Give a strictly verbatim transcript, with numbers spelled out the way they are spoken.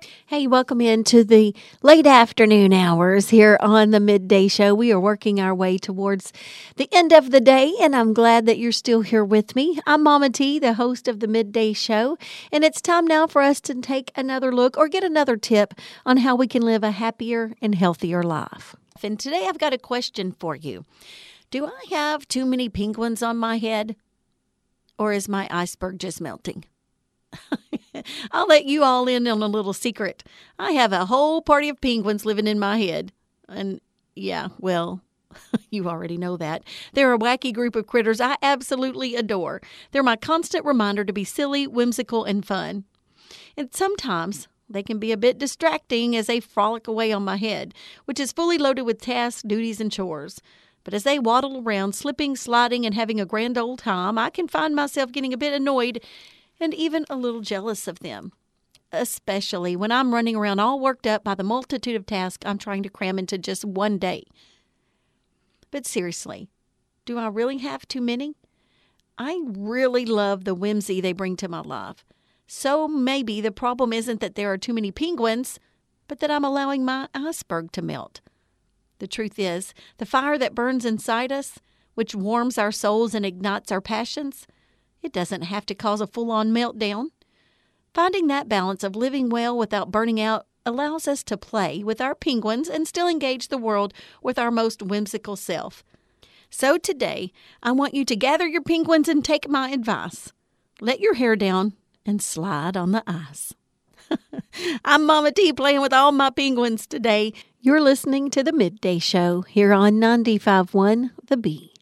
Hey, welcome into the late afternoon hours here on the Midday Show. We are working our way towards the end of the day, and I'm glad that you're still here with me. I'm Mama T, the host of the Midday Show, and it's time now for us to take another look or get another tip on how we can live a happier and healthier life. And today I've got a question for you. Do I have too many penguins on my head, or is my iceberg just melting? I'll let you all in on a little secret. I have a whole party of penguins living in my head. And yeah, well, you already know that. They're a wacky group of critters I absolutely adore. They're my constant reminder to be silly, whimsical, and fun. And sometimes they can be a bit distracting as they frolic away on my head, which is fully loaded with tasks, duties, and chores. But as they waddle around, slipping, sliding, and having a grand old time, I can find myself getting a bit annoyed and even a little jealous of them, especially when I'm running around all worked up by the multitude of tasks I'm trying to cram into just one day. But seriously, do I really have too many? I really love the whimsy they bring to my life. So maybe the problem isn't that there are too many penguins, but that I'm allowing my iceberg to melt. The truth is, the fire that burns inside us, which warms our souls and ignites our passions, it doesn't have to cause a full-on meltdown. Finding that balance of living well without burning out allows us to play with our penguins and still engage the world with our most whimsical self. So today, I want you to gather your penguins and take my advice. Let your hair down and slide on the ice. I'm Mama T playing with all my penguins today. You're listening to the Midday Show here on ninety-five point one The Bee.